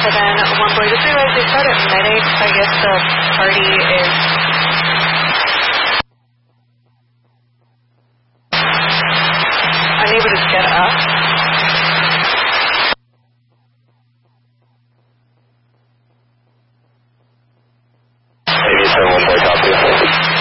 One boy, just realized they start at Medic. I guess the party is unable to get up. Maybe 1 boy